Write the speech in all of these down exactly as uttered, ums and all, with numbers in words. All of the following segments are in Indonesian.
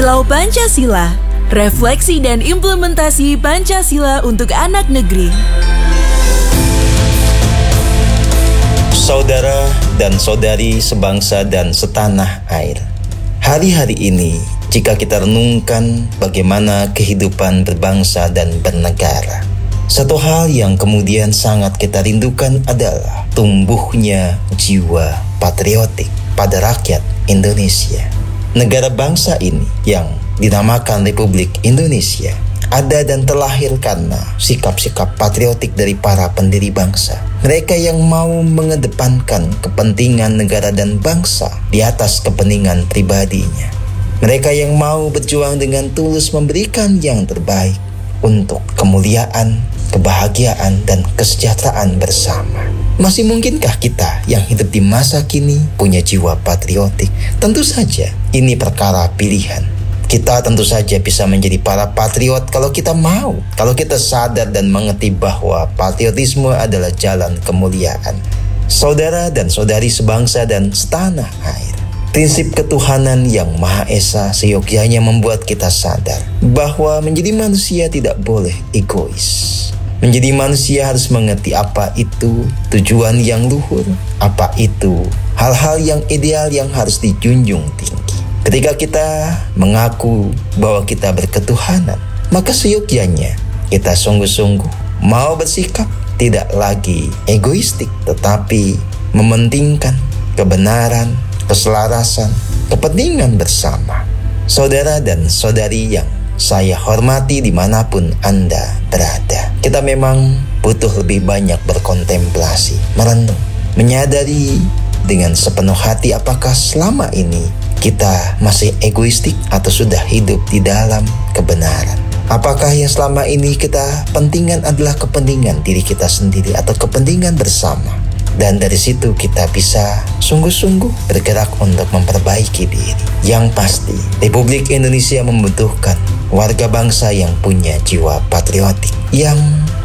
Kilau Pancasila, refleksi dan implementasi Pancasila untuk anak negeri. Saudara dan saudari sebangsa dan setanah air, hari-hari ini jika kita renungkan bagaimana kehidupan berbangsa dan bernegara, satu hal yang kemudian sangat kita rindukan adalah tumbuhnya jiwa patriotik pada rakyat Indonesia. Negara bangsa ini yang dinamakan Republik Indonesia ada dan terlahir karena sikap-sikap patriotik dari para pendiri bangsa. Mereka yang mau mengedepankan kepentingan negara dan bangsa di atas kepentingan pribadinya. Mereka yang mau berjuang dengan tulus memberikan yang terbaik untuk kemuliaan, kebahagiaan, dan kesejahteraan bersama. Masih mungkinkah kita yang hidup di masa kini punya jiwa patriotik? Tentu saja ini perkara pilihan. Kita tentu saja bisa menjadi para patriot kalau kita mau, kalau kita sadar dan mengerti bahwa patriotisme adalah jalan kemuliaan. Saudara dan saudari sebangsa dan setanah air, prinsip ketuhanan yang Maha Esa seyogyanya membuat kita sadar bahwa menjadi manusia tidak boleh egois. Menjadi manusia harus mengerti apa itu tujuan yang luhur, apa itu hal-hal yang ideal yang harus dijunjung tinggi. Ketika kita mengaku bahwa kita berketuhanan, maka seyogyanya kita sungguh-sungguh mau bersikap tidak lagi egoistik, tetapi mementingkan kebenaran, keselarasan, kepentingan bersama. Saudara dan saudari yang saya hormati dimanapun Anda berada, kita memang butuh lebih banyak berkontemplasi, merenung, menyadari dengan sepenuh hati apakah selama ini kita masih egoistik atau sudah hidup di dalam kebenaran. Apakah yang selama ini kita pentingkan adalah kepentingan diri kita sendiri atau kepentingan bersama? Dan dari situ kita bisa sungguh-sungguh bergerak untuk memperbaiki diri. Yang pasti, Republik Indonesia membutuhkan warga bangsa yang punya jiwa patriotik, yang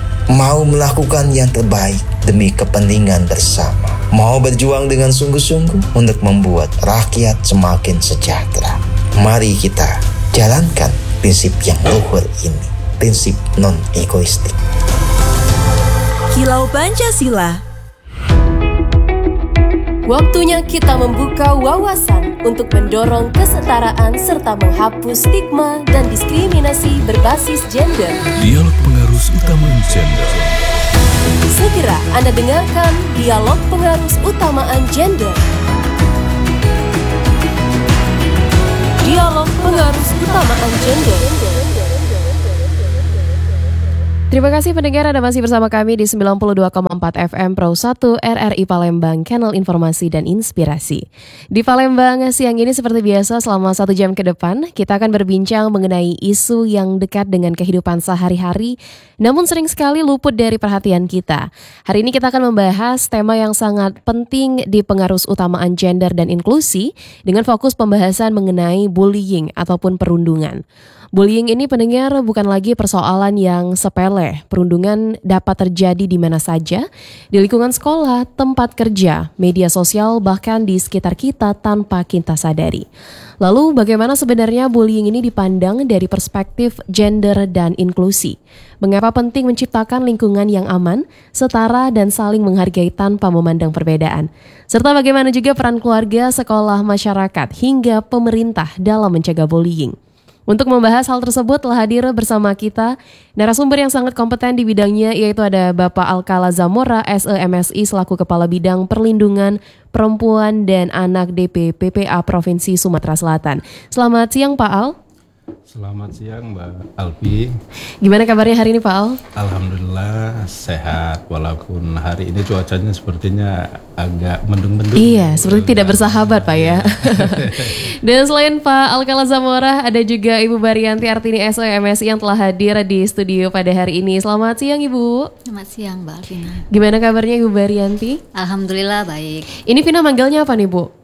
mau melakukan yang terbaik demi kepentingan bersama, mau berjuang dengan sungguh-sungguh untuk membuat rakyat semakin sejahtera. Mari kita jalankan prinsip yang luhur ini, prinsip non-egoistik. Kilau Pancasila. Waktunya kita membuka wawasan untuk mendorong kesetaraan serta menghapus stigma dan diskriminasi berbasis gender. Dialog Pengarus Utamaan Gender. Segera Anda dengarkan Dialog Pengarus Utamaan Gender. Dialog Pengarus Utamaan Gender. Terima kasih pendengar, Anda masih bersama kami di sembilan puluh dua koma empat F M Pro satu R R I Palembang, Kanal Informasi dan Inspirasi. Di Palembang siang ini seperti biasa selama satu jam ke depan, kita akan berbincang mengenai isu yang dekat dengan kehidupan sehari-hari, namun sering sekali luput dari perhatian kita. Hari ini kita akan membahas tema yang sangat penting di Pengarus Utamaan Gender dan Inklusi, dengan fokus pembahasan mengenai bullying ataupun perundungan. Bullying ini pendengar bukan lagi persoalan yang sepele. Perundungan dapat terjadi di mana saja, di lingkungan sekolah, tempat kerja, media sosial, bahkan di sekitar kita tanpa kita sadari. Lalu bagaimana sebenarnya bullying ini dipandang dari perspektif gender dan inklusi? Mengapa penting menciptakan lingkungan yang aman, setara, dan saling menghargai tanpa memandang perbedaan? Serta bagaimana juga peran keluarga, sekolah, masyarakat, hingga pemerintah dalam mencegah bullying? Untuk membahas hal tersebut telah hadir bersama kita narasumber yang sangat kompeten di bidangnya, yaitu ada Bapak Alkala Zamora, S E M S I selaku Kepala Bidang Perlindungan Perempuan dan Anak D P P P A Provinsi Sumatera Selatan. Selamat siang Pak Al. Selamat siang Mbak Alfi. Gimana kabarnya hari ini Pak Al? Alhamdulillah sehat, walaupun hari ini cuacanya sepertinya agak mendung-mendung. Iya, seperti tidak bersahabat Pak ya. Dan selain Pak Alkala Zamora, ada juga Ibu Baryanti Artini S E M S I yang telah hadir di studio pada hari ini. Selamat siang Ibu. Selamat siang Mbak Alvina. Gimana kabarnya Ibu Baryanti? Alhamdulillah baik. Ini Vina manggilnya apa nih Bu?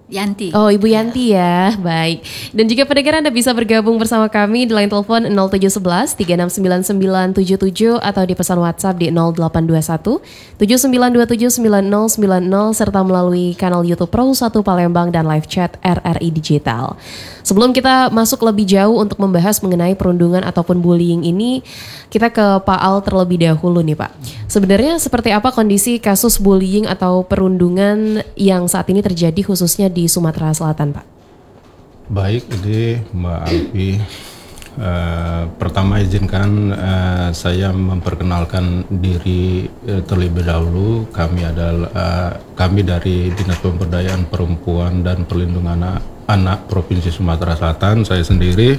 Yanti. Oh, Ibu Yanti ya. Baik. Dan juga pendengar Anda bisa bergabung bersama kami di line telepon nol tujuh satu satu tiga enam sembilan sembilan tujuh tujuh atau di pesan WhatsApp di nol delapan dua satu tujuh sembilan dua tujuh sembilan nol sembilan nol serta melalui kanal YouTube Pro satu Palembang dan live chat R R I Digital. Sebelum kita masuk lebih jauh untuk membahas mengenai perundungan ataupun bullying ini, kita ke Pak Al terlebih dahulu nih Pak. Sebenarnya seperti apa kondisi kasus bullying atau perundungan yang saat ini terjadi khususnya di Sumatera Selatan, Pak? Baik, jadi Mbak Alfi, uh, pertama izinkan uh, saya memperkenalkan diri uh, terlebih dahulu. Kami adalah uh, kami dari Dinas Pemberdayaan Perempuan dan Perlindungan Anak, Anak Provinsi Sumatera Selatan. Saya sendiri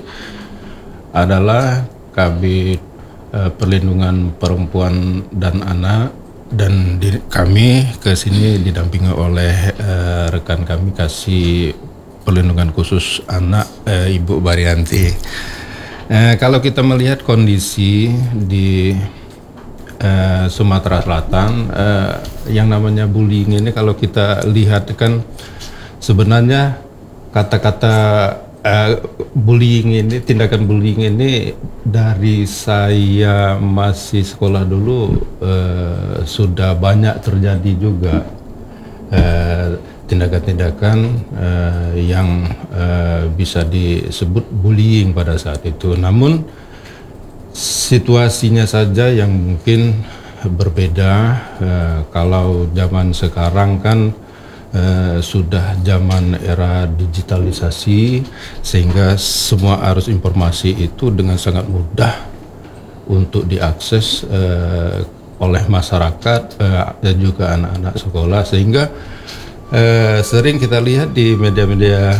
adalah Kabid uh, Perlindungan Perempuan dan Anak, dan di, kami ke sini didampingi oleh uh, rekan kami Kasih Perlindungan Khusus Anak, eh, Ibu Baryanti. Eh, kalau kita melihat kondisi di eh, Sumatera Selatan, eh, yang namanya bullying ini kalau kita lihat kan sebenarnya kata-kata eh, bullying ini, tindakan bullying ini dari saya masih sekolah dulu eh, sudah banyak terjadi juga. Eh, tindakan-tindakan uh, yang uh, bisa disebut bullying pada saat itu. Namun situasinya saja yang mungkin berbeda. Uh, kalau zaman sekarang kan uh, sudah zaman era digitalisasi, sehingga semua arus informasi itu dengan sangat mudah untuk diakses uh, oleh masyarakat uh, dan juga anak-anak sekolah, sehingga Uh, sering kita lihat di media-media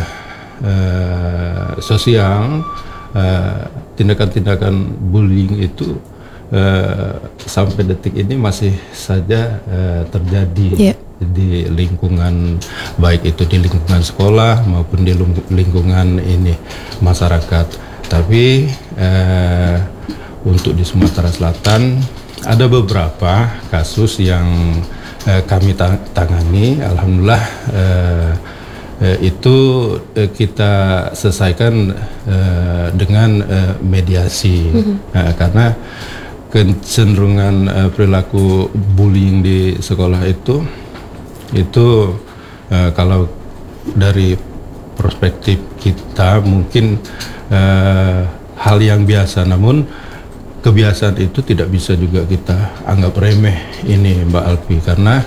uh, sosial uh, tindakan-tindakan bullying itu uh, sampai detik ini masih saja uh, terjadi yeah. di lingkungan, baik itu di lingkungan sekolah maupun di lingkungan ini masyarakat. Tapi uh, untuk di Sumatera Selatan ada beberapa kasus yang Eh, kami tangani, alhamdulillah eh, eh, itu eh, kita selesaikan eh, dengan eh, mediasi, mm-hmm. eh, karena kecenderungan eh, perilaku bullying di sekolah itu itu eh, kalau dari perspektif kita mungkin eh, hal yang biasa, namun kebiasaan itu tidak bisa juga kita anggap remeh ini Mbak Alfi, karena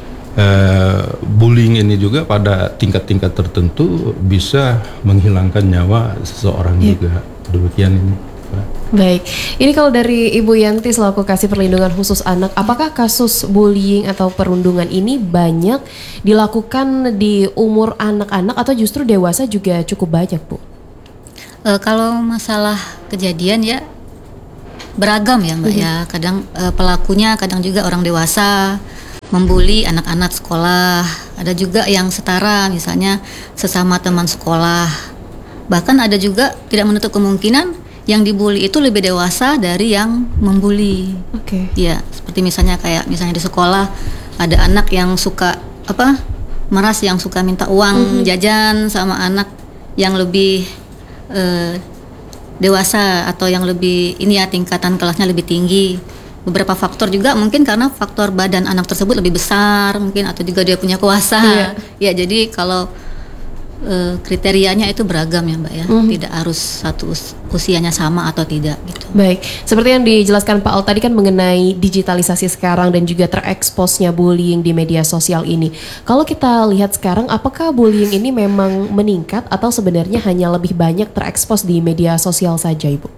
uh, bullying ini juga pada tingkat-tingkat tertentu bisa menghilangkan nyawa seseorang yeah. juga. Demikian ini. Baik, ini kalau dari Ibu Yanti selaku Kasih Perlindungan Khusus Anak, apakah kasus bullying atau perundungan ini banyak dilakukan di umur anak-anak atau justru dewasa juga cukup banyak, Bu? Uh, kalau masalah kejadian ya beragam ya Mbak, mm-hmm. ya kadang uh, pelakunya kadang juga orang dewasa membuli anak-anak sekolah, ada juga yang setara misalnya sesama teman sekolah, bahkan ada juga tidak menutup kemungkinan yang dibully itu lebih dewasa dari yang membuli. Oke. Okay. Ya seperti misalnya kayak misalnya di sekolah ada anak yang suka apa meras, yang suka minta uang mm-hmm. jajan sama anak yang lebih uh, dewasa atau yang lebih ini ya tingkatan kelasnya lebih tinggi. Beberapa faktor juga mungkin karena faktor badan anak tersebut lebih besar mungkin, atau juga dia punya kuasa. Iya. Ya jadi kalau e, kriterianya itu beragam ya Mbak ya, mm-hmm. tidak harus satu us- usianya sama atau tidak gitu. Baik, seperti yang dijelaskan Pak Al tadi kan mengenai digitalisasi sekarang dan juga tereksposnya bullying di media sosial ini. Kalau kita lihat sekarang, apakah bullying ini memang meningkat atau sebenarnya hanya lebih banyak terekspos di media sosial saja, Ibu?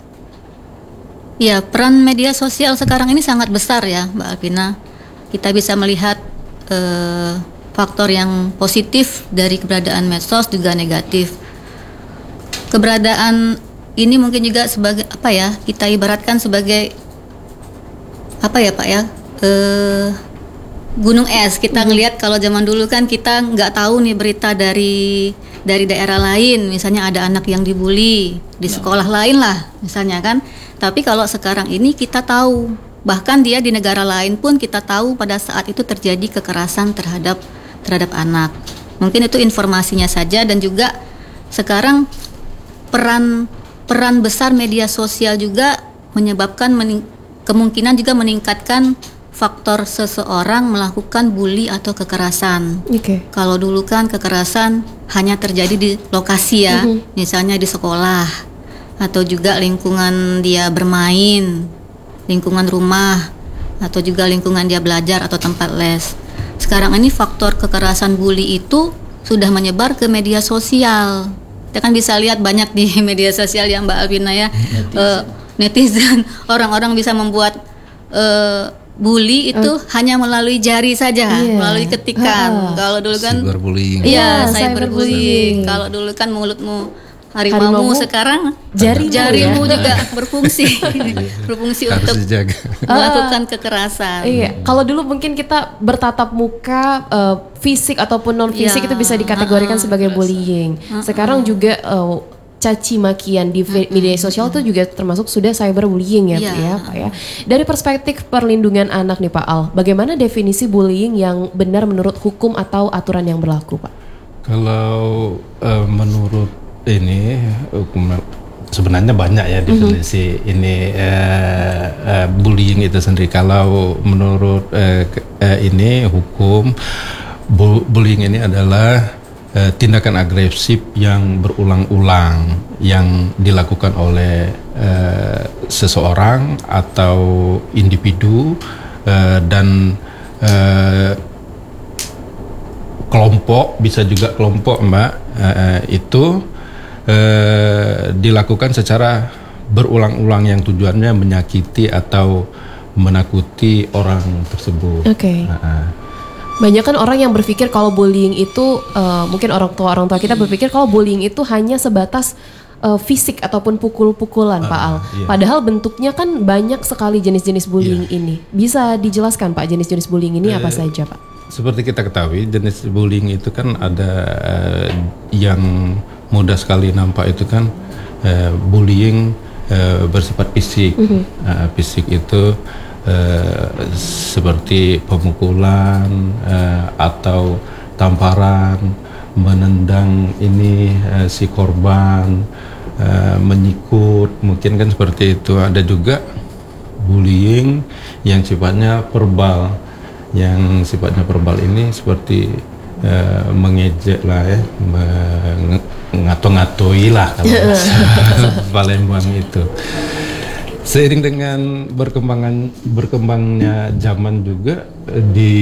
Ya, peran media sosial sekarang ini sangat besar ya Mbak Alvina. Kita bisa melihat eh, faktor yang positif dari keberadaan medsos, juga negatif. Keberadaan ini mungkin juga sebagai apa ya, kita ibaratkan sebagai apa ya Pak ya, eh, gunung es. Kita ngelihat kalau zaman dulu kan kita nggak tahu nih berita dari dari daerah lain, misalnya ada anak yang dibully di sekolah lain lah misalnya kan. Tapi kalau sekarang ini kita tahu, bahkan dia di negara lain pun kita tahu pada saat itu terjadi kekerasan terhadap terhadap anak. Mungkin itu informasinya saja, dan juga sekarang peran peran besar media sosial juga menyebabkan mening- kemungkinan juga meningkatkan faktor seseorang melakukan bully atau kekerasan. Oke. Okay. Kalau dulu kan kekerasan hanya terjadi di lokasi ya, mm-hmm. misalnya di sekolah atau juga lingkungan dia bermain, lingkungan rumah, atau juga lingkungan dia belajar atau tempat les. Sekarang ini faktor kekerasan bully itu sudah menyebar ke media sosial. Kita kan bisa lihat banyak di media sosial yang Mbak Alvina ya, netizen, uh, netizen orang-orang bisa membuat uh, bully itu uh, hanya melalui jari saja, yeah. melalui ketikan. Uh, Kalau dulu kan cyberbullying. Iya, yeah, cyberbullying. Kalau dulu kan mulutmu harimau, harimau sekarang jarimu, jarimu ya? juga berfungsi berfungsi harus untuk dijaga. melakukan kekerasan. Iya, kalau dulu mungkin kita bertatap muka uh, fisik ataupun non fisik ya, itu bisa dikategorikan uh, sebagai bullying. Uh, Sekarang uh, juga uh, caci makian di uh, media sosial itu uh, juga termasuk sudah cyberbullying ya, ya, ya Pak ya. Dari perspektif perlindungan anak nih Pak Al, bagaimana definisi bullying yang benar menurut hukum atau aturan yang berlaku Pak? Kalau uh, menurut ini hukum sebenarnya banyak ya definisi mm-hmm. ini uh, uh, bullying itu sendiri. Kalau menurut uh, uh, ini hukum, bu- bullying ini adalah uh, tindakan agresif yang berulang-ulang yang dilakukan oleh uh, seseorang atau individu uh, dan uh, kelompok, bisa juga kelompok Mbak, uh, itu Uh, dilakukan secara berulang-ulang yang tujuannya menyakiti atau menakuti orang tersebut. Oke. Okay. Uh-uh. Banyak kan orang yang berpikir kalau bullying itu uh, mungkin orang tua orang tua kita berpikir kalau bullying itu hanya sebatas uh, fisik ataupun pukul-pukulan uh, Pak Al. Iya. Padahal bentuknya kan banyak sekali jenis-jenis bullying iya. ini. Bisa dijelaskan Pak jenis-jenis bullying ini uh, apa saja Pak? Seperti kita ketahui jenis bullying itu kan ada uh, yang mudah sekali nampak itu kan uh, bullying uh, bersifat fisik. Mm-hmm. Uh, fisik itu uh, seperti pemukulan uh, atau tamparan, menendang ini uh, si korban, uh, menyikut, mungkin kan seperti itu. Ada juga bullying yang sifatnya verbal. Yang sifatnya verbal ini seperti uh, mengejek lah ya, mengato-ngatoi lah kalau Palembang itu. Seiring dengan berkembangan berkembangnya zaman juga di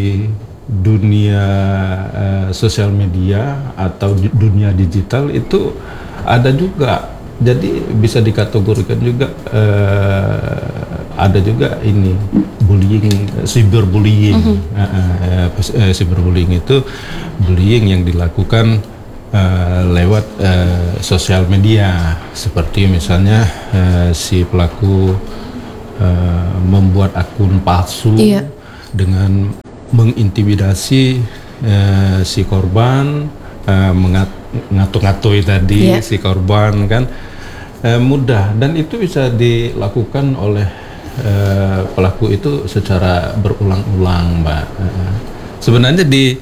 dunia uh, sosial media atau di dunia digital itu ada juga. Jadi bisa dikategorikan juga uh, ada juga ini bullying, cyberbullying. Uh-huh. Uh, uh, uh, cyberbullying itu bullying yang dilakukan uh, lewat uh, sosial media, seperti misalnya uh, si pelaku uh, membuat akun palsu iya. dengan mengintimidasi uh, si korban, uh, mengat- ngato-ngatoi tadi iya. si korban kan. Eh, mudah, dan itu bisa dilakukan oleh eh, pelaku itu secara berulang-ulang Mbak. Eh, sebenarnya di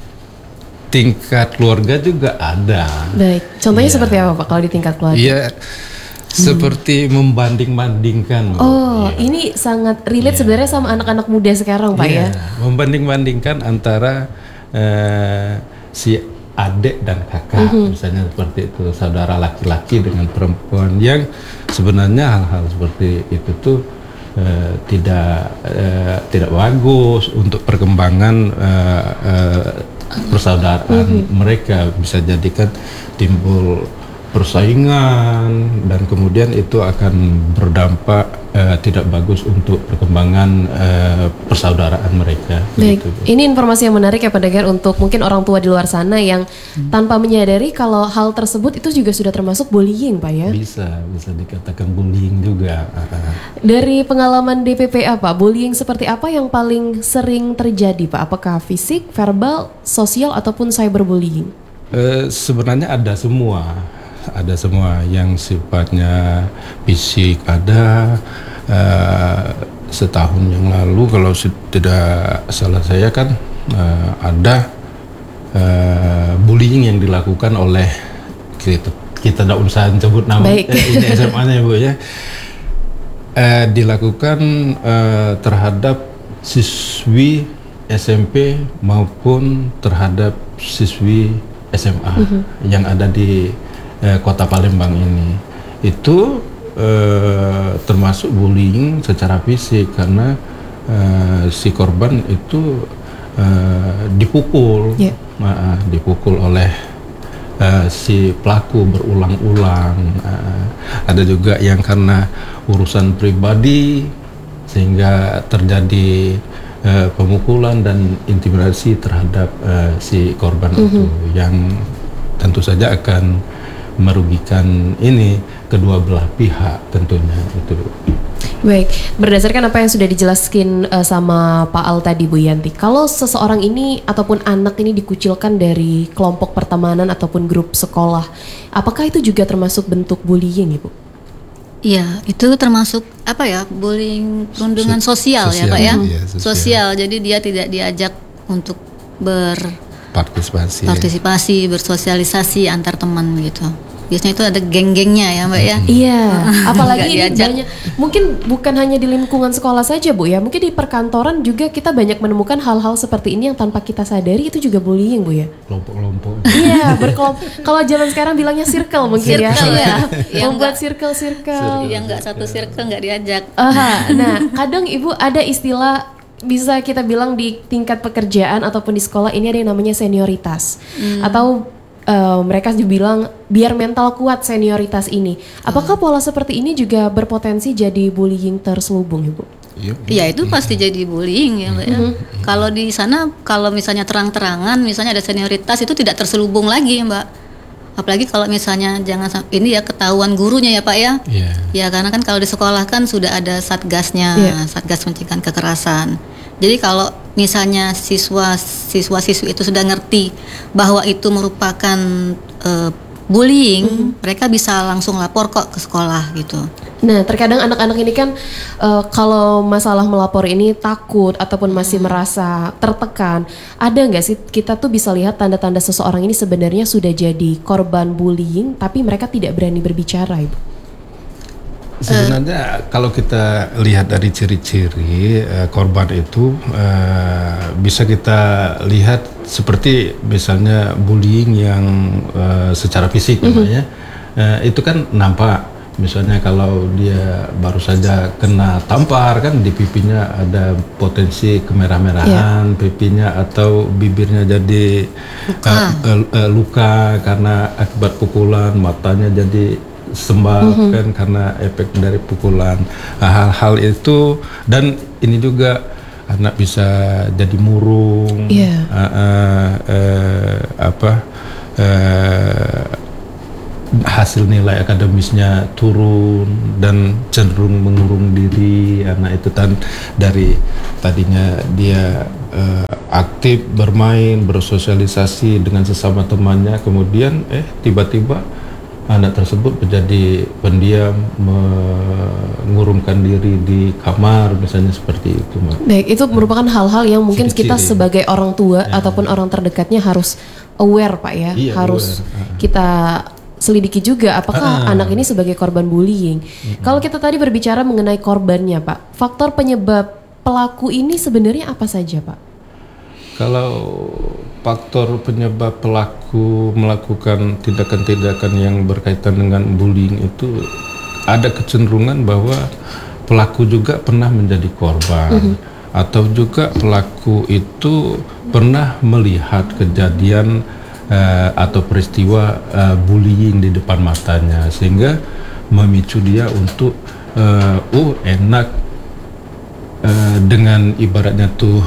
tingkat keluarga juga ada. Baik, contohnya ya. Seperti apa Pak kalau di tingkat keluarga? Iya, hmm. seperti membanding-bandingkan. Oh, ya. Ini sangat relate ya. Sebenarnya sama anak-anak muda sekarang Pak ya. ya? Membanding-bandingkan antara eh, si adik dan kakak, mm-hmm. misalnya seperti itu, saudara laki-laki dengan perempuan, yang sebenarnya hal-hal seperti itu tuh uh, tidak uh, tidak bagus untuk perkembangan uh, uh, persaudaraan mm-hmm. mereka. Bisa jadikan timbul persaingan dan kemudian itu akan berdampak uh, tidak bagus untuk perkembangan uh, persaudaraan mereka. Baik, gitu. Ini informasi yang menarik ya pendengar untuk mungkin orang tua di luar sana yang hmm. tanpa menyadari kalau hal tersebut itu juga sudah termasuk bullying Pak ya? Bisa, bisa dikatakan bullying juga. Dari pengalaman D P P A Pak, bullying seperti apa yang paling sering terjadi Pak? Apakah fisik, verbal, sosial ataupun cyberbullying? Uh, sebenarnya ada semua. Ada semua yang sifatnya fisik ada. Uh, setahun yang lalu kalau tidak salah saya kan uh, ada uh, bullying yang dilakukan oleh kita kita tidak usah sebut nama eh, ini S M A-nya Bu ya, uh, dilakukan uh, terhadap siswi S M P maupun terhadap siswi S M A mm-hmm. yang ada di uh, kota Palembang ini. Itu uh, termasuk bullying secara fisik karena uh, si korban itu uh, dipukul, yeah. uh, dipukul oleh uh, si pelaku berulang-ulang. Uh, ada juga yang karena urusan pribadi sehingga terjadi uh, pemukulan dan intimidasi terhadap uh, si korban mm-hmm. itu, yang tentu saja akan merugikan ini kedua belah pihak tentunya itu. Baik, berdasarkan apa yang sudah dijelaskan uh, sama Pak Al tadi Bu Yanti, kalau seseorang ini ataupun anak ini dikucilkan dari kelompok pertemanan ataupun grup sekolah, apakah itu juga termasuk bentuk bullying Ibu? Iya, itu termasuk apa ya, bullying perundungan sosial, sosial ya Pak ya, ya sosial. sosial. Jadi dia tidak diajak untuk ber partisipasi, partisipasi, bersosialisasi antar teman gitu. Biasanya itu ada geng-gengnya ya Mbak ya. Iya, apalagi ini banyak, mungkin bukan hanya di lingkungan sekolah saja Bu ya, mungkin di perkantoran juga kita banyak menemukan hal-hal seperti ini yang tanpa kita sadari itu juga bullying Bu ya. Kelompok-kelompok. Iya, berkelompok. Kalau zaman sekarang bilangnya circle mungkin circle, ya. ya. Membuat circle-circle. Yang nggak satu circle nggak diajak. Aha, nah kadang Ibu ada istilah, bisa kita bilang di tingkat pekerjaan ataupun di sekolah ini ada yang namanya senioritas hmm. atau uh, mereka juga bilang biar mental kuat senioritas ini. Apakah pola seperti ini juga berpotensi jadi bullying terselubung Ibu? Iya itu pasti jadi bullying ya Mbak ya. Mm-hmm. Kalau di sana kalau misalnya terang-terangan misalnya ada senioritas itu tidak terselubung lagi Mbak. Apalagi kalau misalnya jangan ini ya ketahuan gurunya ya Pak ya. Yeah. Ya karena kan kalau di sekolah kan sudah ada satgasnya, yeah. Satgas pencegahan kekerasan. Jadi kalau misalnya siswa siswa siswi itu sudah ngerti bahwa itu merupakan uh, bullying, mm-hmm. mereka bisa langsung lapor kok ke sekolah gitu. Nah, terkadang anak-anak ini kan uh, kalau masalah melapor ini takut ataupun masih hmm. merasa tertekan. Ada nggak sih kita tuh bisa lihat tanda-tanda seseorang ini sebenarnya sudah jadi korban bullying, tapi mereka tidak berani berbicara, Ibu? Sebenarnya uh. kalau kita lihat dari ciri-ciri uh, korban itu uh, bisa kita lihat seperti misalnya bullying yang uh, secara fisik, mm-hmm. namanya uh, itu kan nampak. Misalnya kalau dia baru saja kena tampar kan di pipinya ada potensi kemerah-merahan, yeah. pipinya atau bibirnya jadi luka. Uh, uh, uh, luka karena akibat pukulan, matanya jadi sembab mm-hmm. kan karena efek dari pukulan. Nah, hal-hal itu dan ini juga anak bisa jadi murung, yeah. uh, uh, uh, apa? Uh, hasil nilai akademisnya turun dan cenderung mengurung diri. Anak itu kan dari tadinya dia uh, aktif bermain, bersosialisasi dengan sesama temannya, kemudian eh tiba-tiba anak tersebut menjadi pendiam, mengurungkan diri di kamar misalnya seperti itu. Baik, itu merupakan hal-hal yang mungkin ciri-ciri kita sebagai orang tua ya. Ataupun orang terdekatnya harus aware Pak ya, iya, harus aware. Kita selidiki juga apakah ah. anak ini sebagai korban bullying. Mm-hmm. Kalau kita tadi berbicara mengenai korbannya Pak, faktor penyebab pelaku ini sebenarnya apa saja Pak? Kalau faktor penyebab pelaku melakukan tindakan-tindakan yang berkaitan dengan bullying itu ada kecenderungan bahwa pelaku juga pernah menjadi korban, mm-hmm. atau juga pelaku itu pernah melihat kejadian Uh, atau peristiwa uh, bullying di depan matanya sehingga memicu dia untuk uh, oh enak uh, dengan ibaratnya tuh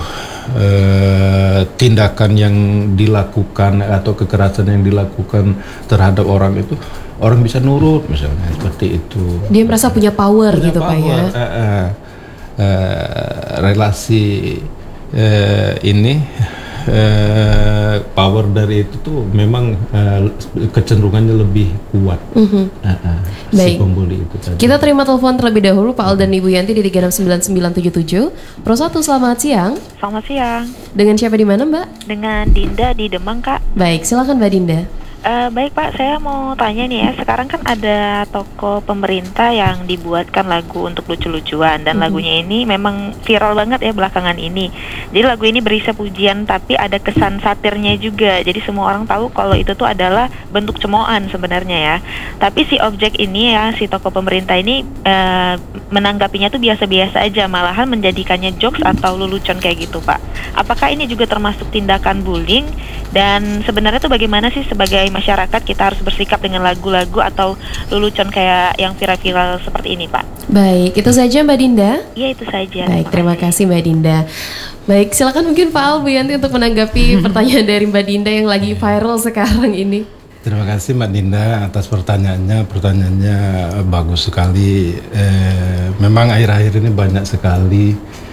uh, tindakan yang dilakukan atau kekerasan yang dilakukan terhadap orang itu orang bisa nurut misalnya seperti itu. Dia merasa punya power punya gitu power. Pak ya. Uh, uh, uh, relasi uh, ini eh, power dari itu tuh memang eh, kecenderungannya lebih kuat. Mm-hmm. uh, uh, si pembuli itu tadi. Kita terima telepon terlebih dahulu Pak Al dan Ibu Yanti di tiga enam sembilan sembilan tujuh tujuh. Pro satu, selamat siang. Selamat siang. Dengan siapa di mana Mbak? Dengan Dinda di Demang Kak. Baik, silakan Mbak Dinda. Uh, baik Pak, saya mau tanya nih ya, sekarang kan ada toko pemerintah yang dibuatkan lagu untuk lucu-lucuan dan mm-hmm. lagunya ini memang viral banget ya belakangan ini. Jadi lagu ini berisi pujian tapi ada kesan satirnya juga. Jadi semua orang tahu kalau itu tuh adalah bentuk cemoohan sebenarnya ya. Tapi si objek ini ya, si toko pemerintah ini uh, menanggapinya tuh biasa-biasa aja, malahan menjadikannya jokes atau lelucon kayak gitu Pak. Apakah ini juga termasuk tindakan bullying? Dan sebenarnya tuh bagaimana sih sebagai masyarakat kita harus bersikap dengan lagu-lagu atau lelucon kayak yang viral-viral seperti ini Pak? Baik, itu saja Mbak Dinda? Iya, itu saja. Baik, terima kasih Mbak Dinda. Baik, silakan mungkin Pak Al, Bu Yanti untuk menanggapi pertanyaan dari Mbak Dinda yang lagi viral sekarang ini. Terima kasih Mbak Dinda atas pertanyaannya. Pertanyaannya bagus sekali. Eh, memang akhir-akhir ini banyak sekali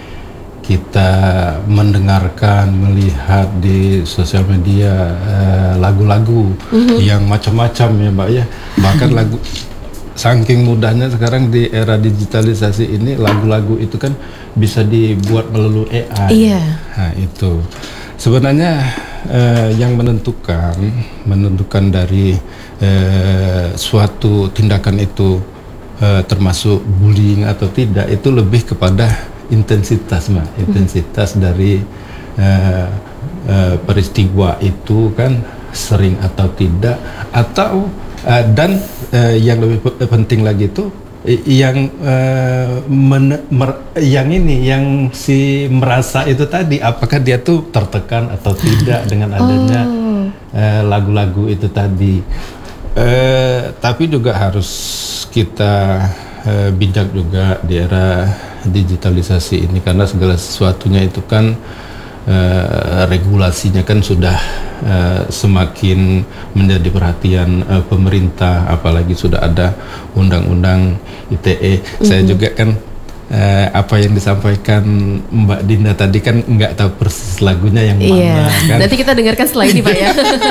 kita mendengarkan, melihat di sosial media eh, lagu-lagu mm-hmm. yang macam-macam ya Mbak ya. Bahkan lagu saking mudahnya sekarang di era digitalisasi ini, lagu-lagu itu kan bisa dibuat melalui A I. Iya. Nah itu sebenarnya eh, yang menentukan menentukan dari eh, suatu tindakan itu eh, termasuk bullying atau tidak, itu lebih kepada intensitas Mbak, intensitas hmm. dari uh, uh, peristiwa itu kan sering atau tidak, atau uh, dan uh, yang lebih penting lagi itu yang uh, men- mer- yang ini yang si merasa itu tadi, apakah dia tuh tertekan atau tidak dengan adanya oh. uh, lagu-lagu itu tadi. Uh, tapi juga harus kita uh, bijak juga di era digitalisasi ini, karena segala sesuatunya itu kan uh, regulasinya kan sudah uh, semakin menjadi perhatian uh, pemerintah, apalagi sudah ada undang-undang I T E. Mm-hmm. Saya juga kan uh, apa yang disampaikan Mbak Dinda tadi kan nggak tahu persis lagunya yang mana. Iya. Kan? Nanti kita dengarkan setelah ini Pak ya.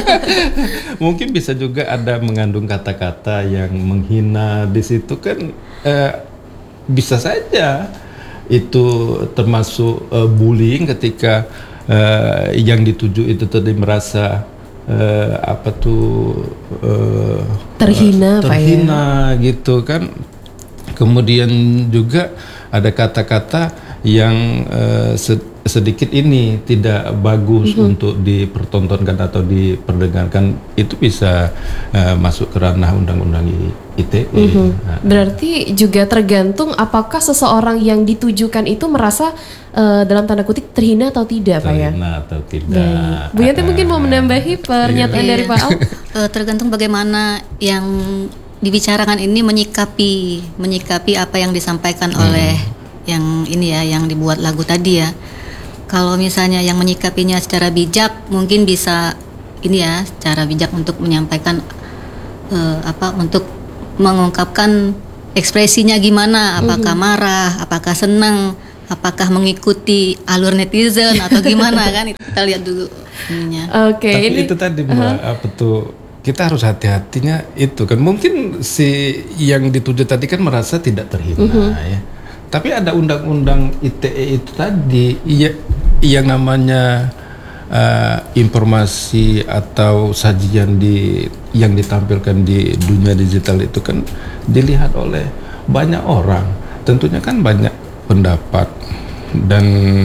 Mungkin bisa juga ada mengandung kata-kata yang menghina di situ kan, uh, bisa saja itu termasuk uh, bullying ketika uh, yang dituju itu tadi merasa uh, apa tuh uh, terhina, uh, terhina Pak ya? Gitu kan. Kemudian juga ada kata-kata yang uh, sedikit ini tidak bagus mm-hmm. untuk dipertontonkan atau diperdengarkan, itu bisa uh, masuk ke ranah undang-undang I T E. Mm-hmm. Nah, berarti juga tergantung apakah seseorang yang ditujukan itu merasa uh, dalam tanda kutip terhina atau tidak Pak ya? Terhina atau tidak. Baik. Bu Yanti mungkin mau menambahi pernyataan iya. dari Pak Al? uh, tergantung bagaimana yang dibicarakan ini menyikapi menyikapi apa yang disampaikan hmm. oleh yang ini ya, yang dibuat lagu tadi ya. Kalau misalnya yang menyikapinya secara bijak, mungkin bisa ini ya, secara bijak untuk menyampaikan uh, apa untuk mengungkapkan ekspresinya gimana, apakah mm-hmm. marah, apakah senang, apakah mengikuti alur netizen atau gimana kan, kita lihat dulu ininya. Oke, okay, tapi ini itu tadi Mbak, uh-huh. apa tuh, kita harus hati-hatinya itu kan, mungkin si yang dituju tadi kan merasa tidak terhina uh-huh. ya. Tapi ada undang-undang I T E itu tadi, ya, yang namanya uh, informasi atau sajian di yang ditampilkan di dunia digital itu kan dilihat oleh banyak orang. Tentunya kan banyak pendapat dan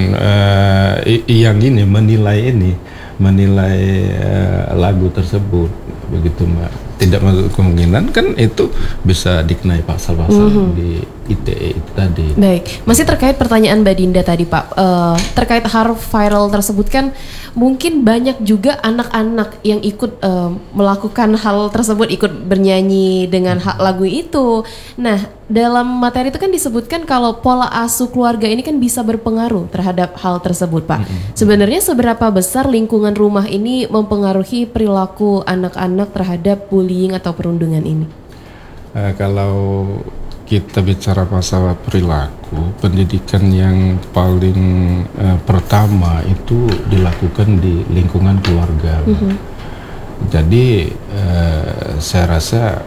uh, yang ini menilai ini menilai uh, lagu tersebut, begitu Mbak. Tidak masuk kemungkinan kan itu bisa dikenai pasal-pasal mm-hmm. di I T E itu tadi. Baik, masih terkait pertanyaan Mbak Dinda tadi Pak, uh, terkait hal viral tersebut kan mungkin banyak juga anak-anak yang ikut uh, melakukan hal tersebut, ikut bernyanyi dengan hak lagu itu. Nah, dalam materi itu kan disebutkan kalau pola asuh keluarga ini kan bisa berpengaruh terhadap hal tersebut Pak. Mm-hmm. Sebenarnya seberapa besar lingkungan rumah ini mempengaruhi perilaku anak-anak terhadap bullying atau perundungan ini? Uh, kalau kita bicara masalah perilaku, pendidikan yang paling uh, pertama itu dilakukan di lingkungan keluarga. Mm-hmm. Jadi uh, saya rasa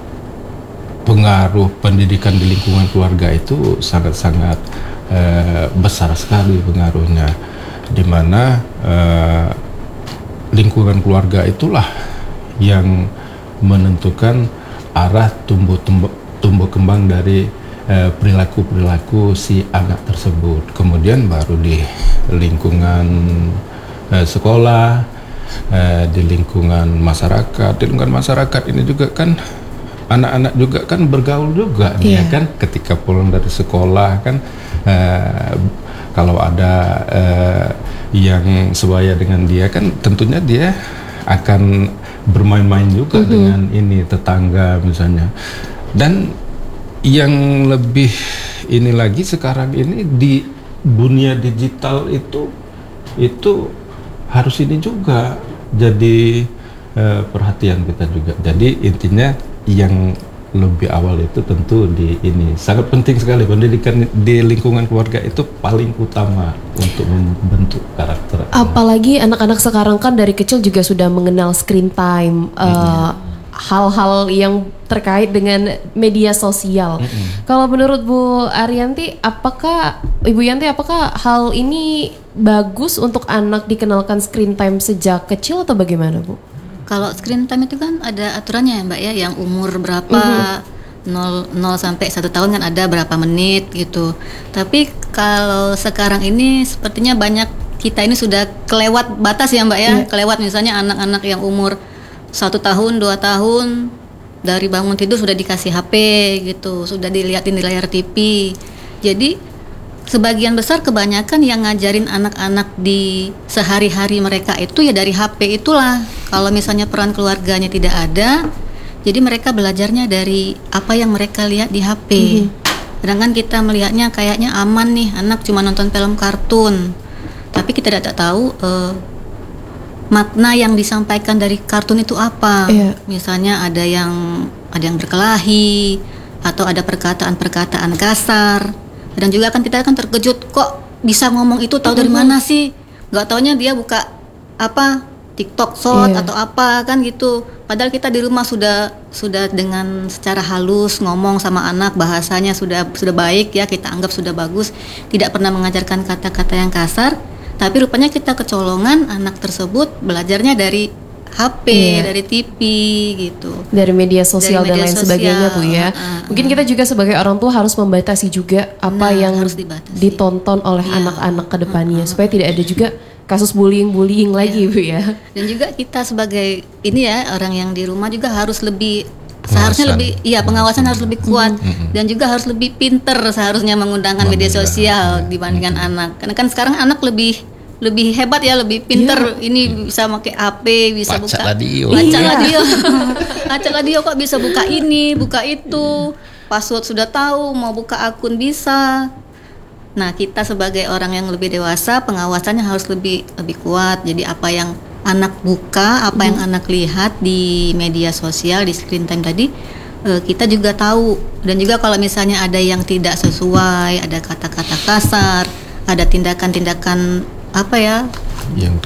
pengaruh pendidikan di lingkungan keluarga itu sangat-sangat uh, besar sekali pengaruhnya, di mana uh, lingkungan keluarga itulah yang menentukan arah tumbuh tumbuh tumbuh kembang dari eh, perilaku-perilaku si anak tersebut. Kemudian baru di lingkungan eh, sekolah, eh, di lingkungan masyarakat. Di lingkungan masyarakat ini juga kan anak-anak juga kan bergaul juga, yeah. ya kan. Ketika pulang dari sekolah kan eh, kalau ada eh, yang sebaya dengan dia kan tentunya dia akan bermain-main juga mm-hmm. dengan ini tetangga misalnya. Dan yang lebih ini lagi sekarang ini di dunia digital itu itu harus ini juga jadi eh, perhatian kita juga. Jadi intinya yang lebih awal itu tentu di ini sangat penting sekali, pendidikan di lingkungan keluarga itu paling utama untuk membentuk karakter. Apalagi anak-anak sekarang kan dari kecil juga sudah mengenal screen time, uh, mm-hmm. hal-hal yang terkait dengan media sosial. Mm-hmm. Kalau menurut Bu Arianti, apakah Ibu Yanti, apakah hal ini bagus untuk anak dikenalkan screen time sejak kecil atau bagaimana, Bu? Kalau screen time itu kan ada aturannya ya Mbak ya, yang umur berapa, mm-hmm. nol sampai satu tahun kan ada berapa menit gitu. Tapi kalau sekarang ini sepertinya banyak kita ini sudah kelewat batas ya Mbak ya, yeah. kelewat misalnya anak-anak yang umur satu tahun, dua tahun dari bangun tidur sudah dikasih H P gitu, sudah dilihatin di layar T V. Jadi sebagian besar kebanyakan yang ngajarin anak-anak di sehari-hari mereka itu ya dari H P itulah. Kalau misalnya peran keluarganya tidak ada, jadi mereka belajarnya dari apa yang mereka lihat di H P. Mm-hmm. Sedangkan kita melihatnya kayaknya aman nih, anak cuma nonton film kartun. Tapi kita tidak tahu uh, makna yang disampaikan dari kartun itu apa. Yeah. Misalnya ada yang ada yang berkelahi atau ada perkataan-perkataan kasar. Dan juga kan kita kan terkejut, kok bisa ngomong itu, tahu dari mana sih? Gak taunya dia buka apa TikTok Short yeah. atau apa kan gitu. Padahal kita di rumah sudah sudah dengan secara halus ngomong sama anak, bahasanya sudah sudah baik ya, kita anggap sudah bagus, tidak pernah mengajarkan kata-kata yang kasar. Tapi rupanya kita kecolongan anak tersebut belajarnya dari H P, yeah. dari T V gitu. Dari media sosial dari media dan lain sosial. sebagainya Bu ya. Uh, Mungkin kita juga sebagai orang tua harus membatasi juga apa nah, yang ditonton oleh yeah. anak-anak ke depannya uh, uh. supaya tidak ada juga kasus bullying-bullying yeah. lagi Bu ya. Dan juga kita sebagai ini ya orang yang di rumah juga harus lebih seharusnya lebih iya pengawasan harus lebih kuat mm-hmm. dan juga harus lebih pinter seharusnya menggunakan media sosial dibandingkan mm-hmm. anak. Karena kan sekarang anak lebih lebih hebat ya, lebih pinter, yeah. ini bisa pakai H P, bisa Pacak buka radio. Pacak iya. radio. Pacak radio kok bisa buka ini, buka itu. Password sudah tahu, mau buka akun bisa. Nah, kita sebagai orang yang lebih dewasa, pengawasannya harus lebih lebih kuat. Jadi apa yang anak buka, apa hmm. yang anak lihat di media sosial, di screen time tadi, eh, kita juga tahu. Dan juga kalau misalnya ada yang tidak sesuai, ada kata-kata kasar, ada tindakan-tindakan apa ya, yang